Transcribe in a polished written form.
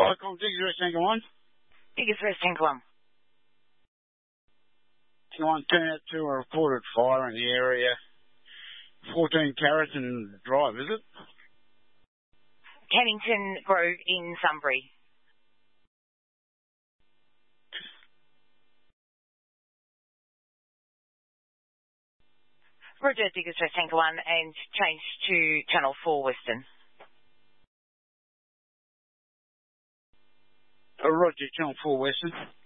Cyclone, Diggers West Anchor 1. Diggers West Anchor 1. Can I turn out to a reported fire in the area? 14 Carrington Drive, is it? Cannington Grove in Sunbury. Roger, Diggers West Anchor 1 and change to Channel 4 Western. Roger, Channel 4 Western.